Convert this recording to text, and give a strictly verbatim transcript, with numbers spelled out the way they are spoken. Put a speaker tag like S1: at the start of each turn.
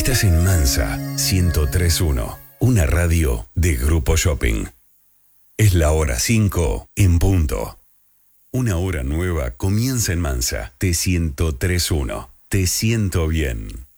S1: Estás en Mansa ciento tres punto uno, una radio de Grupo Shopping. Es la hora cinco en punto. Una hora nueva comienza en Mansa. T ciento tres punto uno. Te siento bien.